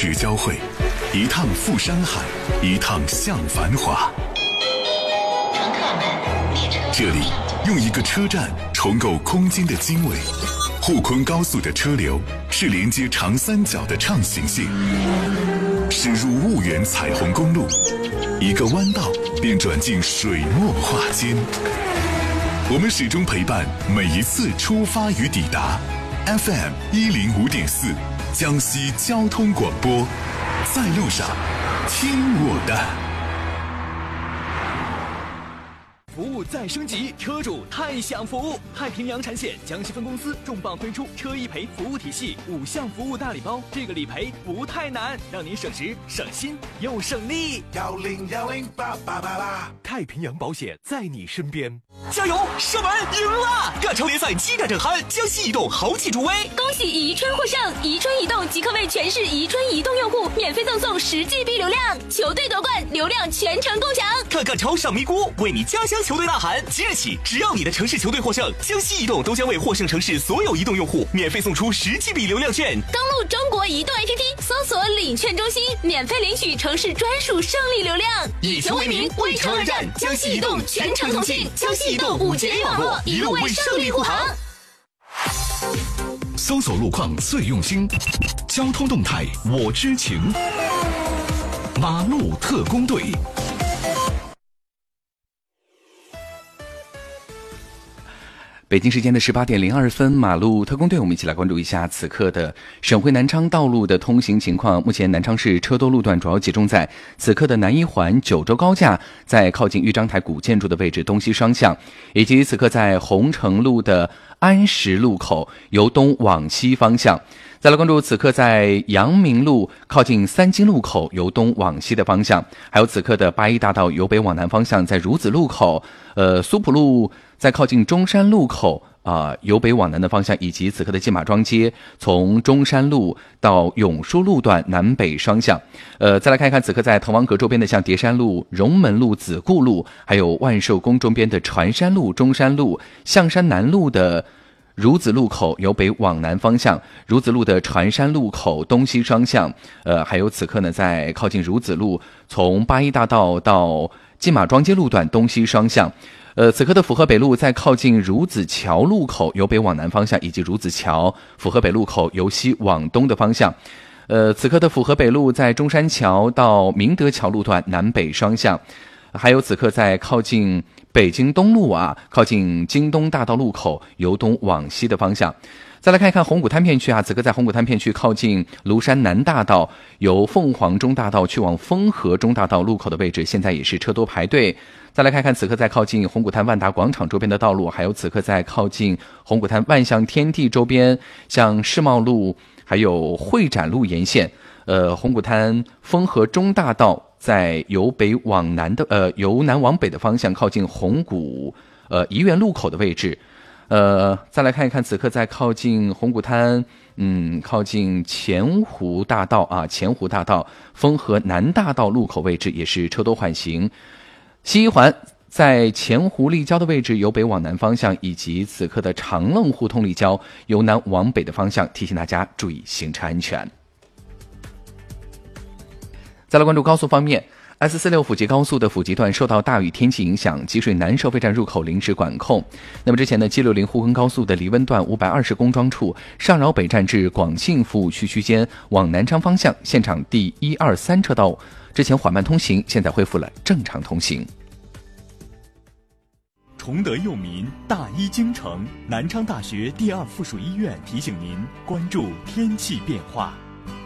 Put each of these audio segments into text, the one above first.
值交汇，一趟赴山海，一趟向繁华。 乘客们，列车这里用一个车站重构空间的经纬。沪昆高速的车流是连接长三角的畅行线，驶入婺源彩虹公路，一个弯道便转进水墨画间。我们始终陪伴每一次出发与抵达。FM 105.4，江西交通广播，在路上，听我的。 服务再升级，车主太享福！太平洋产险江西分公司重磅推出车一赔服务体系5项服务大礼包，这个理赔不太难，让您省时省心又省力。 1010888，太平洋保险在你身边。 加油，射门赢了！赣超联赛激战正酣，江西移动豪气助威， 恭喜宜春获胜！宜春移动即刻为全市宜春移动用户免费赠送10GB 流量，球队夺冠，流量全程共享。 看赣超上咪咕，为你家乡球队呐喊！即日起，只要你的城市球队获胜，江西移动都将为获胜城市所有移动用户免费送出10GB 流量券。 登录中国移动 APP， 搜索领券中心，免费领取城市专属胜利流量。 以球为名，为城而战，江西移动全程同信，江西移动5G A 网络，一路为胜利护航。 搜索路况最用心，交通动态我知情。马路特工队。北京时间的18点02分，马路特工队，我们一起来关注一下此刻的省会南昌道路的通行情况。目前南昌市车多路段主要集中在此刻的南一环九州高架，在靠近豫章台古建筑的位置东西双向，以及此刻在红城路的安石路口由东往西方向。再来关注此刻在阳明路靠近三金路口由东往西的方向，还有此刻的八一大道由北往南方向在孺子路口，苏浦路在靠近中山路口由北往南的方向，以及此刻的金马庄街从中山路到永书路段南北双向。再来看一看此刻在滕王阁周边的像叠山路、荣门路、子固路，还有万寿宫周边的船山路、中山路、象山南路的孺子路口由北往南方向，孺子路的船山路口东西双向。还有此刻呢，在靠近孺子路从八一大道到金马庄街路段东西双向。此刻的府河北路在靠近孺子桥路口由北往南方向，以及孺子桥、府河北路口由西往东的方向。此刻的府河北路在中山桥到明德桥路段南北双向。还有此刻在靠近北京东路靠近京东大道路口由东往西的方向。再来看一看红谷滩片区此刻在红谷滩片区靠近庐山南大道由凤凰中大道去往丰和中大道路口的位置，现在也是车多排队。再来看看此刻在靠近红谷滩万达广场周边的道路，还有此刻在靠近红谷滩万象天地周边，像世贸路还有会展路沿线，红谷滩丰和中大道在由北往南的由南往北的方向靠近红谷怡园路口的位置。再来看一看此刻在靠近红谷滩靠近前湖大道前湖大道丰和南大道路口位置也是车多缓行。西一环在前湖立交的位置由北往南方向，以及此刻的长愣胡同立交由南往北的方向，提醒大家注意行车安全。再来关注高速方面， S46 府吉高速的府吉段受到大雨天气影响，吉水南收费站入口临时管控。那么之前的G60沪昆高速的黎温段520公庄处上饶北站至广信服务区区间往南昌方向，现场第1、2、3车道之前缓慢通行，现在恢复了正常通行。 崇德佑民，大医精诚，南昌大学第2附属医院提醒您关注天气变化。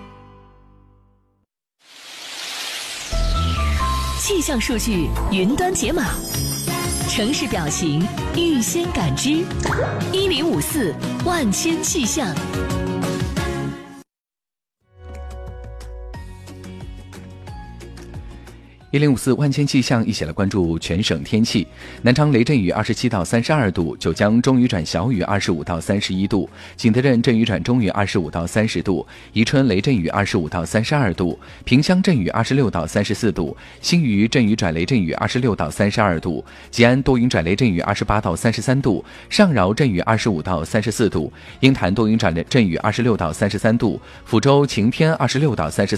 气象数据云端解码，城市表情预先感知，1054万千气象。 1054万千气象，一起来关注全省天气。南昌雷阵雨27到32度，九江中雨转小雨25到31度，景德镇阵雨转中雨25到30度，宜春雷阵雨25到32度，萍乡阵雨26到34度，新余阵雨转雷阵雨26到32度，吉安多云转雷阵雨28到33度，上饶阵雨25到34度，鹰潭多云转阵雨26到33度，抚州晴天26到34